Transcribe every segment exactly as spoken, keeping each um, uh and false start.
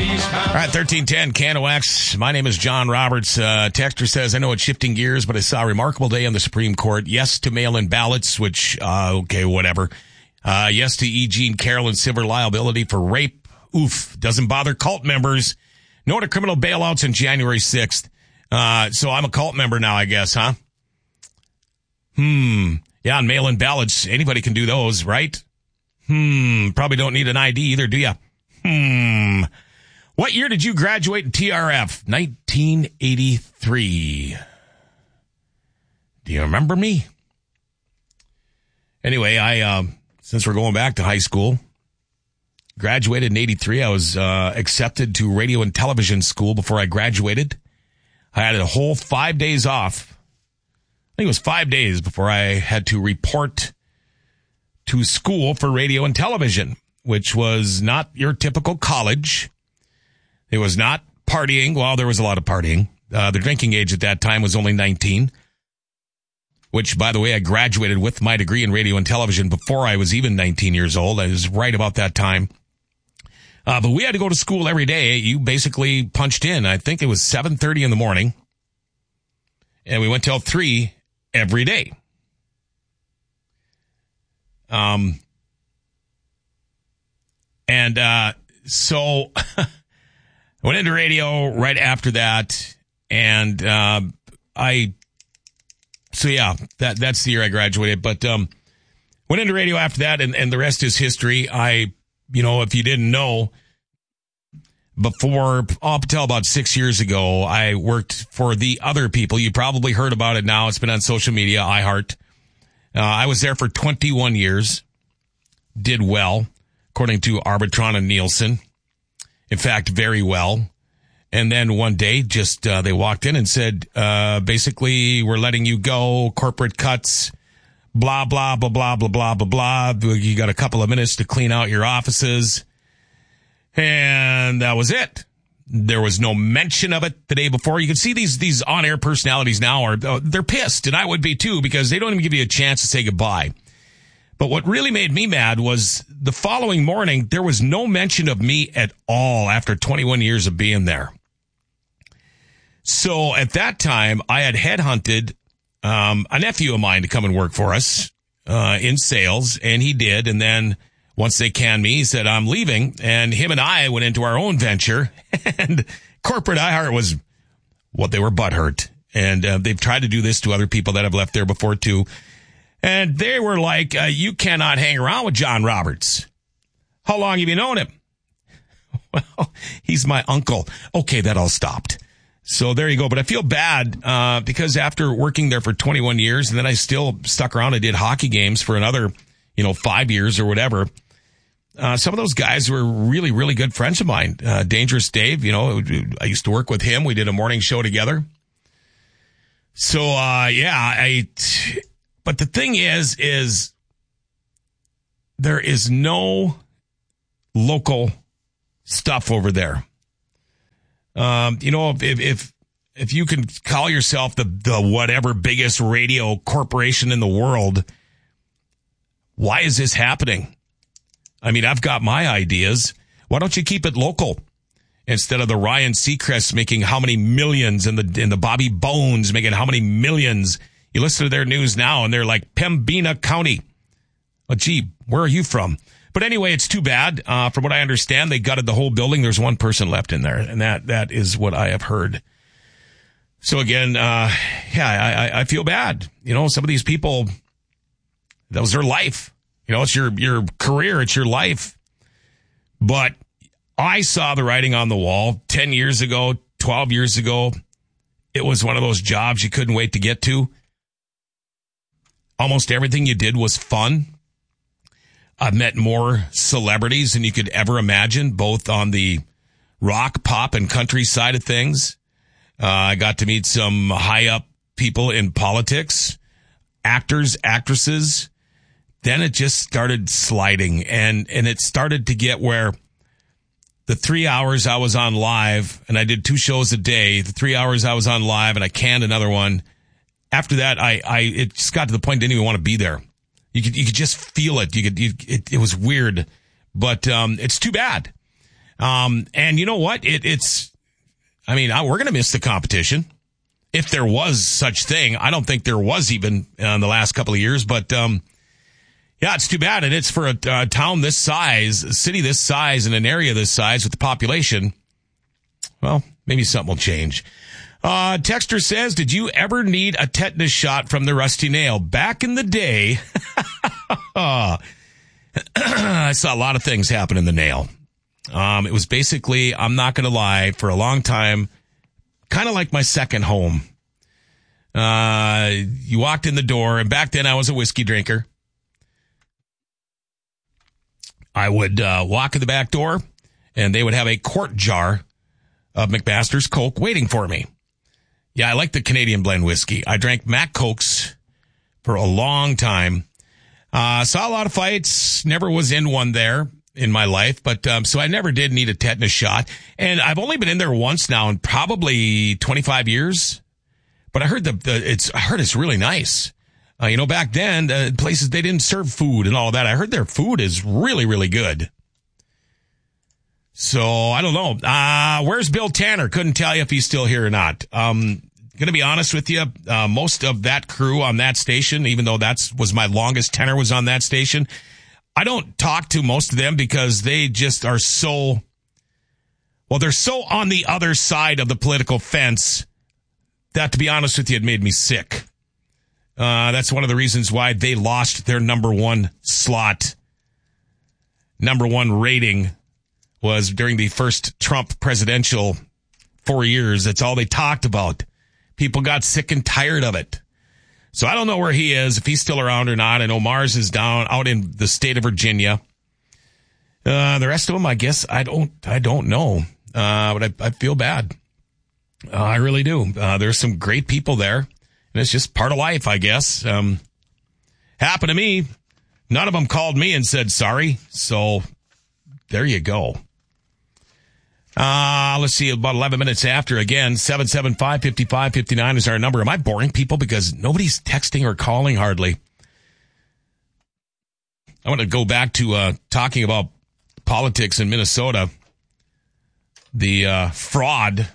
All right, thirteen ten, K N O X. My name is John Roberts. Uh, Texter says, I know it's shifting gears, but I saw a remarkable day on the Supreme Court. Yes to mail-in ballots, which, uh, okay, whatever. Uh, yes to E. Jean Carroll and civil liability for rape. Oof. Doesn't bother cult members. No to criminal bailouts on January sixth. Uh, so I'm a cult member now, I guess, huh? Hmm. Yeah, on mail-in ballots, anybody can do those, right? Hmm. Probably don't need an I D either, do ya? Hmm. What year did you graduate in T R F? nineteen eighty-three. Do you remember me? Anyway, I, um, since we're going back to high school, graduated in eighty-three. I was uh, accepted to radio and television school before I graduated. I had a whole five days off. I think it was five days before I had to report to school for radio and television, which was not your typical college. It was not partying. Well, there was a lot of partying. Uh, the drinking age at that time was only nineteen, which, by the way, I graduated with my degree in radio and television before I was even nineteen years old. I was right about that time. Uh, but we had to go to school every day. You basically punched in. I think it was seven thirty in the morning, and we went till three every day. Um, and uh, so... I went into radio right after that, and uh, I, so yeah, that that's the year I graduated, but um, went into radio after that, and, and the rest is history. I, you know, if you didn't know, before, up until about six years ago, I worked for The Other People. You probably heard about it now. It's been on social media, iHeart. Uh, I was there for twenty-one years, did well, according to Arbitron and Nielsen. In fact, very well. And then one day, just uh, they walked in and said, uh, basically, we're letting you go, corporate cuts, blah, blah, blah, blah, blah, blah, blah, blah. You got a couple of minutes to clean out your offices. And that was it. There was no mention of it the day before. You can see these these on-air personalities now are, uh, they're pissed, and I would be too, because they don't even give you a chance to say goodbye. But what really made me mad was the following morning, there was no mention of me at all after twenty-one years of being there. So at that time, I had headhunted um, a nephew of mine to come and work for us uh, in sales, and he did. And then once they canned me, he said, I'm leaving. And him and I went into our own venture, and corporate iHeart was what they were butthurt. And uh, they've tried to do this to other people that have left there before, too. And they were like, uh, you cannot hang around with John Roberts. How long have you known him? Well, he's my uncle. Okay, that all stopped. So there you go. But I feel bad uh, because after working there for twenty-one years, and then I still stuck around and did hockey games for another, you know, five years or whatever. Uh, some of those guys were really, really good friends of mine. Uh, Dangerous Dave, you know, I used to work with him. We did a morning show together. So, uh, yeah, I... T- But the thing is, is there is no local stuff over there. Um, you know, if, if, if you can call yourself the, the whatever biggest radio corporation in the world, why is this happening? I mean, I've got my ideas. Why don't you keep it local instead of the Ryan Seacrest making how many millions and the, and the Bobby Bones making how many millions? You listen to their news now, and they're like, Pembina County. Oh, gee, where are you from? But anyway, it's too bad. Uh, from what I understand, they gutted the whole building. There's one person left in there, and that that is what I have heard. So again, uh, yeah, I, I feel bad. You know, some of these people, that was their life. You know, it's your, your career. It's your life. But I saw the writing on the wall ten years ago, twelve years ago. It was one of those jobs you couldn't wait to get to. Almost everything you did was fun. I've met more celebrities than you could ever imagine, both on the rock, pop, and country side of things. Uh, I got to meet some high-up people in politics, actors, actresses. Then it just started sliding, and, and it started to get where the three hours I was on live, and I did two shows a day, the three hours I was on live, and I canned another one. After that, I, I, it just got to the point I didn't even want to be there. You could, you could just feel it. You could, you, it, it was weird, but, um, it's too bad. Um, and you know what? It, it's, I mean, I, we're going to miss the competition. If there was such thing. I don't think there was even uh, in the last couple of years, but, um, yeah, it's too bad. And it's for a, a town this size, a city this size, and an area this size with the population. Well, maybe something will change. Uh, Texter says, did you ever need a tetanus shot from the Rusty Nail? Back in the day, I saw a lot of things happen in the Nail. Um, it was basically, I'm not going to lie, for a long time, kind of like my second home. Uh, you walked in the door, and back then I was a whiskey drinker. I would uh, walk in the back door, and they would have a quart jar of McMaster's Coke waiting for me. Yeah, I like the Canadian blend whiskey. I drank Mac Cokes for a long time. Uh, saw a lot of fights. Never was in one there in my life, but um, so I never did need a tetanus shot. And I've only been in there once now in probably twenty-five years. But I heard the, the it's I heard it's really nice. Uh, you know, back then, uh, places, they didn't serve food and all that. I heard their food is really, really good. So, I don't know. Uh, where's Bill Tanner? Couldn't tell you if he's still here or not. Um, gonna be honest with you, uh, most of that crew on that station, even though that's was my longest tenure was on that station, I don't talk to most of them because they just are so, well, they're so on the other side of the political fence that, to be honest with you, it made me sick. Uh, that's one of the reasons why they lost their number one slot, number one rating was during the first Trump presidential four years. That's all they talked about. People got sick and tired of it. So I don't know where he is, if he's still around or not. And Omar's is down out in the state of Virginia. Uh, the rest of them, I guess, I don't, I don't know. Uh, but I, I feel bad. Uh, I really do. Uh, there's some great people there. And it's just part of life, I guess. Um, happened to me. None of them called me and said sorry. So there you go. Uh, let's see, about eleven minutes after, again, seven seven five, five five five nine is our number. Am I boring people? Because nobody's texting or calling hardly. I want to go back to uh, talking about politics in Minnesota. The uh, fraud.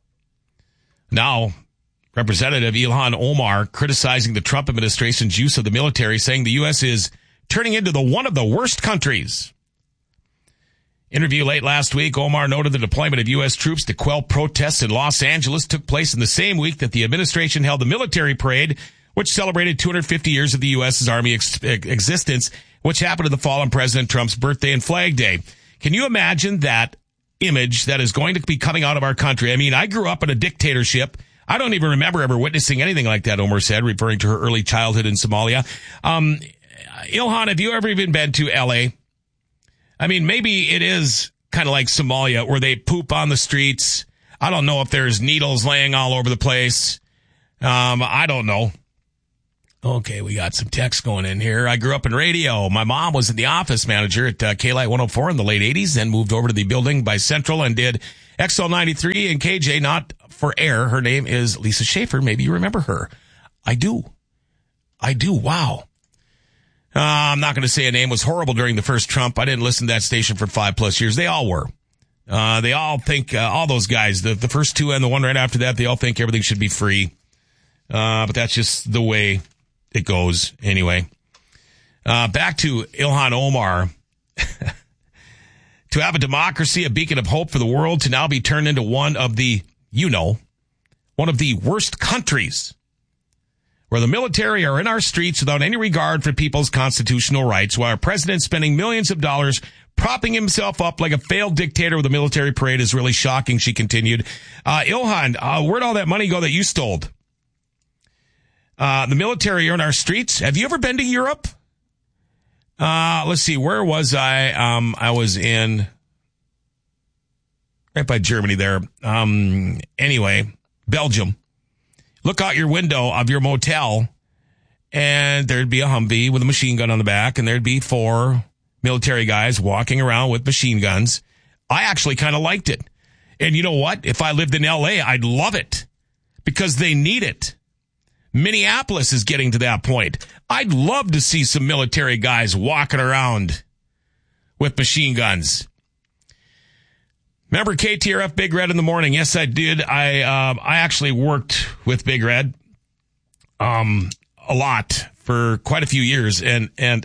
Now, Representative Ilhan Omar criticizing the Trump administration's use of the military, saying the U S is turning into the one of the worst countries. Interview late last week, Omar noted the deployment of U S troops to quell protests in Los Angeles took place in the same week that the administration held the military parade, which celebrated two hundred fifty years of the U S's Army ex- existence, which happened to the fallen President Trump's birthday and Flag Day. Can you imagine that image that is going to be coming out of our country? I mean, I grew up in a dictatorship. I don't even remember ever witnessing anything like that, Omar said, referring to her early childhood in Somalia. Um, Ilhan, have you ever even been to L A? I mean, maybe it is kind of like Somalia where they poop on the streets. I don't know if there's needles laying all over the place. Um, I don't know. Okay, we got some text going in here. I grew up in radio. My mom was the office manager at uh, K L I one oh four in the late eighties, then moved over to the building by Central and did X L ninety-three and K J, not for air. Her name is Lisa Schaefer. Maybe you remember her. I do. I do. Wow. Uh, I'm not going to say a name was horrible during the first Trump. I didn't listen to that station for five plus years. They all were. Uh, they all think, uh, all those guys, the, the first two and the one right after that, they all think everything should be free. Uh, but that's just the way it goes anyway. Uh, back to Ilhan Omar. To have a democracy, a beacon of hope for the world, to now be turned into one of the, you know, one of the worst countries, where the military are in our streets without any regard for people's constitutional rights, while our president spending millions of dollars propping himself up like a failed dictator with a military parade is really shocking, she continued. Uh, Ilhan, uh, where'd all that money go that you stole? Uh, the military are in our streets. Have you ever been to Europe? Uh, let's see, where was I? Um, I was in, right by Germany there. Um, anyway, Belgium. Look out your window of your motel, and there'd be a Humvee with a machine gun on the back, and there'd be four military guys walking around with machine guns. I actually kind of liked it. And you know what? If I lived in L A, I'd love it, because they need it. Minneapolis is getting to that point. I'd love to see some military guys walking around with machine guns. Remember K T R F Big Red in the morning? Yes, I did. I um, I actually worked with Big Red um, a lot for quite a few years, and and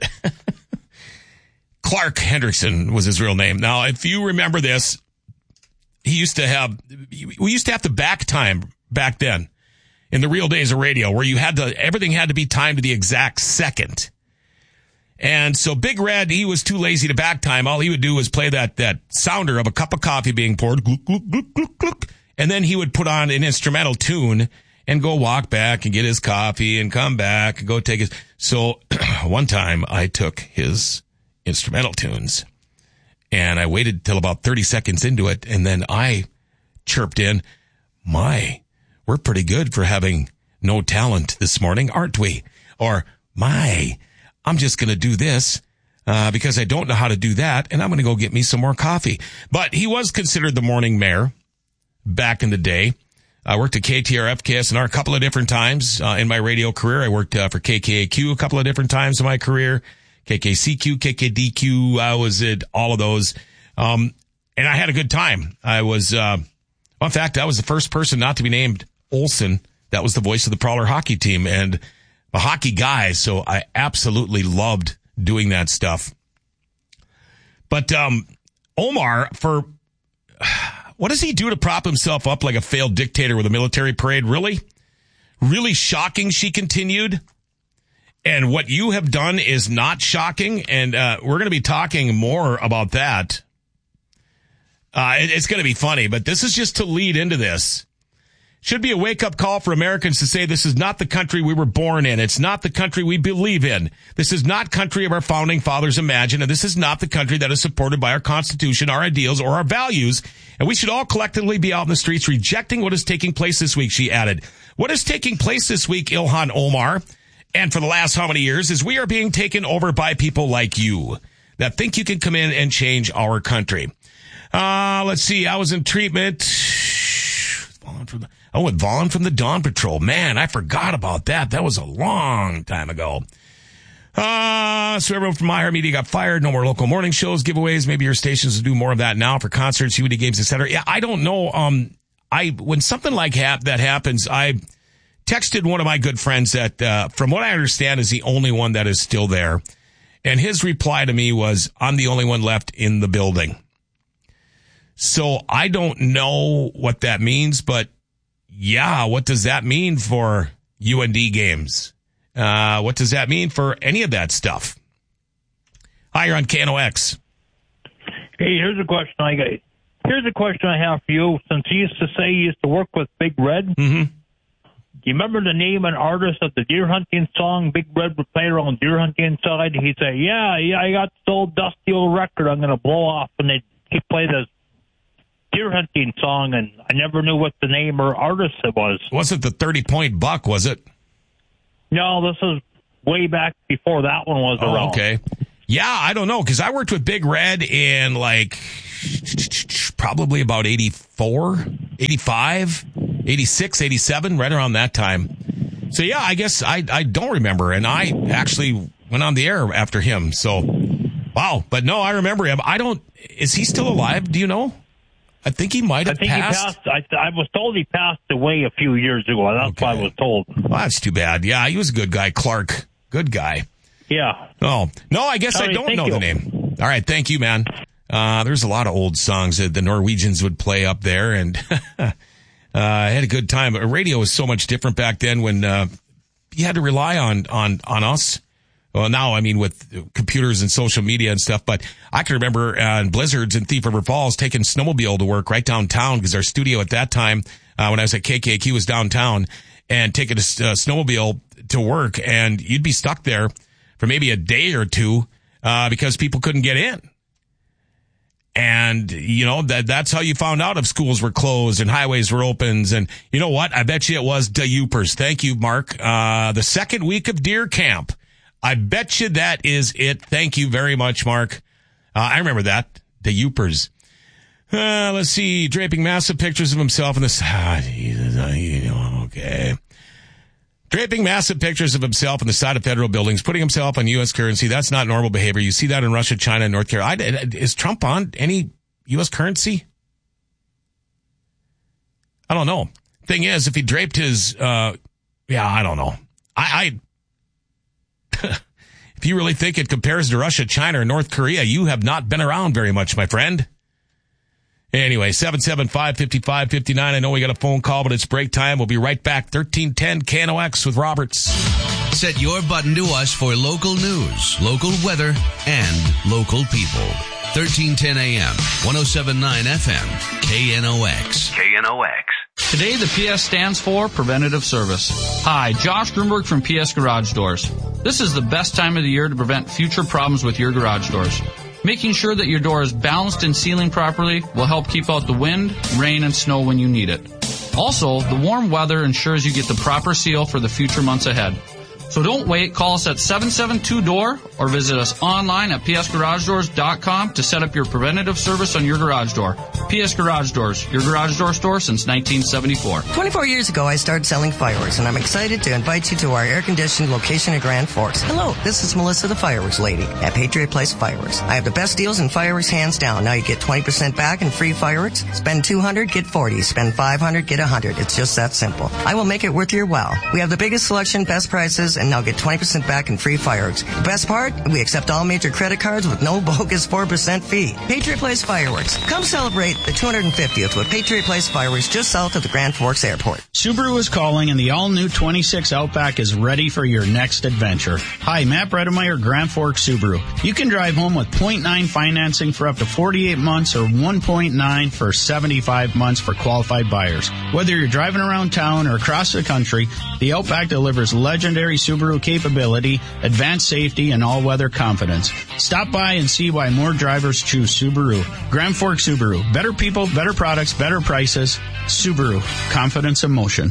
Clark Hendrickson was his real name. Now, if you remember this, he used to have we used to have to back time back then in the real days of radio, where you had to everything had to be timed to the exact second. And so Big Red, he was too lazy to back time. All he would do was play that that sounder of a cup of coffee being poured, gluk, gluk, gluk, gluk, gluk, and then he would put on an instrumental tune and go walk back and get his coffee and come back and go take his. So one time I took his instrumental tunes and I waited till about thirty seconds into it, and then I chirped in, "My, we're pretty good for having no talent this morning, aren't we?" Or, "My, I'm just going to do this uh, because I don't know how to do that, and I'm going to go get me some more coffee." But he was considered the morning mayor back in the day. I worked at K T R F, K S N R a couple of different times uh, in my radio career. I worked uh, for K K A Q a couple of different times in my career. K K C Q, K K D Q, I was at all of those. Um, and I had a good time. I was, uh, well, in fact, I was the first person not to be named Olsen. That was the voice of the Prowler hockey team, and a hockey guy, so I absolutely loved doing that stuff. But um, Omar, for what does he do to prop himself up like a failed dictator with a military parade? Really? Really shocking, she continued. And what you have done is not shocking, and uh, we're going to be talking more about that. Uh, it, it's going to be funny, but this is just to lead into this. Should be a wake-up call for Americans to say this is not the country we were born in. It's not the country we believe in. This is not country of our founding fathers imagined, and this is not the country that is supported by our Constitution, our ideals, or our values. And we should all collectively be out in the streets rejecting what is taking place this week, she added. What is taking place this week, Ilhan Omar, and for the last how many years, is we are being taken over by people like you that think you can come in and change our country. Uh, let's see. I was in treatment. Oh, with Vaughn from the Dawn Patrol. Man, I forgot about that. That was a long time ago. Uh, so everyone from iHeartMedia got fired. No more local morning shows, giveaways. Maybe your stations will do more of that now for concerts, U D games, et cetera. Yeah, I don't know. Um, I, when something like hap- that happens, I texted one of my good friends that, uh, from what I understand is the only one that is still there. And his reply to me was, "I'm the only one left in the building." So I don't know what that means, but yeah, what does that mean for U N D games? Uh, what does that mean for any of that stuff? Hi, you're on K N O X. Hey, here's a question I got. Here's a question I have for you. Since you used to say you used to work with Big Red, mm-hmm. do you remember the name and artist of the deer hunting song Big Red would play around deer hunting inside? He'd say, yeah, yeah, I got this old dusty old record I'm going to blow off, and they'd he'd play this deer hunting song, and I never knew what the name or artist it was. Wasn't the thirty-point buck, was it? No, this is way back before that one was oh, around. Okay. Yeah, I don't know, because I worked with Big Red in, like, probably about eighty-four, eighty-five, eighty-six, eighty-seven, right around that time. So, yeah, I guess I, I don't remember, and I actually went on the air after him, so, wow. But, no, I remember him. I don't, is he still alive? Do you know? I think he might have I think passed. He passed. I, I was told he passed away a few years ago. That's okay. what I was told. Well, that's too bad. Yeah, he was a good guy. Clark. Good guy. Yeah. Oh, no, I guess All I right, don't know you. the name. All right. Thank you, man. Uh, there's a lot of old songs that the Norwegians would play up there, and uh, I had a good time. Radio was so much different back then when uh, you had to rely on, on, on us. Well, now, I mean, with computers and social media and stuff, but I can remember uh, in blizzards in Thief River Falls taking snowmobile to work right downtown, because our studio at that time, uh, when I was at K K Q, was downtown, and taking a uh, snowmobile to work, and you'd be stuck there for maybe a day or two uh, because people couldn't get in. And, you know, that that's how you found out if schools were closed and highways were open. And you know what? I bet you it was the Yoopers. Thank you, Mark. Uh, the second week of deer camp. I bet you that is it. Thank you very much, Mark. Uh, I remember that. The Yoopers. Uh, let's see. Draping massive pictures of himself in the... Ah, Jesus, okay. Draping massive pictures of himself on the side of federal buildings, putting himself on U S currency. That's not normal behavior. You see that in Russia, China, and North Carolina. Is Trump on any U S currency? I don't know. Thing is, if he draped his, uh, yeah, I don't know. I, I if you really think it compares to Russia, China, or North Korea, you have not been around very much, my friend. Anyway, seven seven five, five five five nine. I know we got a phone call, but it's break time. We'll be right back. thirteen ten K N O X with Roberts. Set your button to us for local news, local weather, and local people. thirteen ten A M, one oh seven point nine F M, K N O X. K N O X. Today, the P S stands for Preventative Service. Hi, Josh Grunberg from P S Garage Doors. This is the best time of the year to prevent future problems with your garage doors. Making sure that your door is balanced and sealing properly will help keep out the wind, rain, and snow when you need it. Also, the warm weather ensures you get the proper seal for the future months ahead. So don't wait. Call us at seven seven two D O O R or visit us online at p s garage doors dot com to set up your preventative service on your garage door. P S Garage Doors, your garage door store since nineteen seventy-four. twenty-four years ago, I started selling fireworks, and I'm excited to invite you to our air-conditioned location in Grand Forks. Hello, this is Melissa, the fireworks lady at Patriot Place Fireworks. I have the best deals in fireworks hands down. Now you get twenty percent back in free fireworks. Spend two hundred dollars, get forty dollars. Spend five hundred dollars, get one hundred dollars. It's just that simple. I will make it worth your while. We have the biggest selection, best prices, and now get twenty percent back in free fireworks. The best part, we accept all major credit cards with no bogus four percent fee. Patriot Place Fireworks. Come celebrate the two hundred fiftieth with Patriot Place Fireworks just south of the Grand Forks Airport. Subaru is calling, and the all-new twenty-six Outback is ready for your next adventure. Hi, Matt Bredemeyer, Grand Forks Subaru. You can drive home with zero point nine financing for up to forty-eight months or one point nine for seventy-five months for qualified buyers. Whether you're driving around town or across the country, the Outback delivers legendary Subaru capability, advanced safety, and all-weather confidence. Stop by and see why more drivers choose Subaru. Grand Forks Subaru. Better people, better products, better prices. Subaru. Confidence in motion.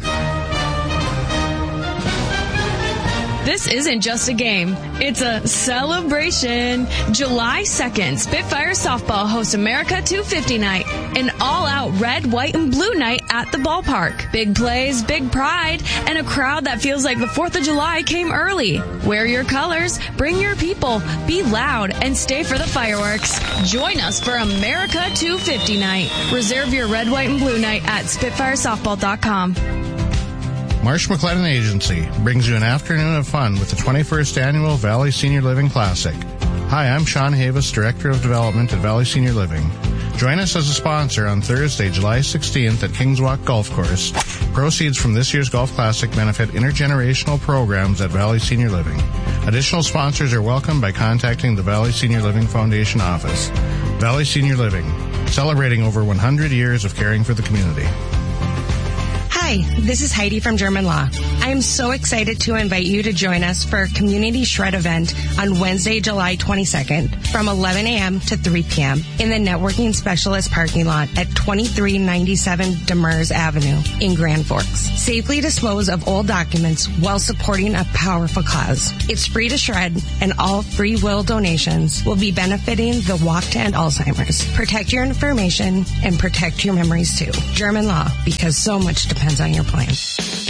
This isn't just a game. It's a celebration. July second, Spitfire Softball hosts America two fifty Night, an all-out red, white, and blue night at the ballpark. Big plays, big pride, and a crowd that feels like the fourth of July came early. Wear your colors, bring your people, be loud, and stay for the fireworks. Join us for America two fifty Night. Reserve your red, white, and blue night at spitfire softball dot com. Marsh McLennan Agency brings you an afternoon of fun with the twenty-first Annual Valley Senior Living Classic. Hi, I'm Sean Havis, Director of Development at Valley Senior Living. Join us as a sponsor on Thursday, July sixteenth at Kingswalk Golf Course. Proceeds from this year's Golf Classic benefit intergenerational programs at Valley Senior Living. Additional sponsors are welcome by contacting the Valley Senior Living Foundation office. Valley Senior Living, celebrating over one hundred years of caring for the community. Hi, this is Heidi from German Law. I am so excited to invite you to join us for a Community Shred event on Wednesday, July twenty-second from eleven a.m. to three p.m. in the Networking Specialist parking lot at twenty-three ninety-seven Demers Avenue in Grand Forks. Safely dispose of old documents while supporting a powerful cause. It's free to shred, and all free will donations will be benefiting the Walk to End Alzheimer's. Protect your information and protect your memories too. German Law, because so much depends on your plan.